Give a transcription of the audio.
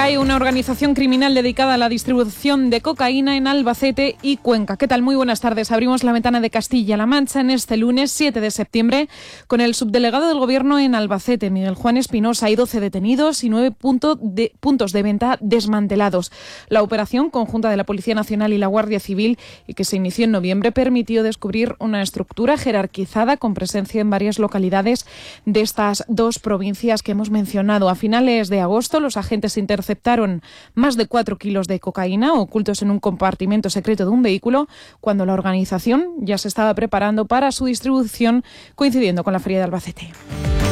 hay una organización criminal dedicada a la distribución de cocaína en Albacete y Cuenca. ¿Qué tal? Muy buenas tardes. Abrimos la ventana de Castilla-La Mancha en este lunes 7 de septiembre con el subdelegado del Gobierno en Albacete, Miguel Juan Espinosa. Hay 12 detenidos y 9 puntos de venta desmantelados. La operación conjunta de la Policía Nacional y la Guardia Civil, y que se inició en noviembre, permitió descubrir una estructura jerarquizada con presencia en varias localidades de estas dos provincias que hemos mencionado. A finales de agosto, los agentes interceptaron más de 4 kilos de cocaína ocultos en un compartimento secreto de un vehículo, cuando la organización ya se estaba preparando para su distribución, coincidiendo con la Feria de Albacete.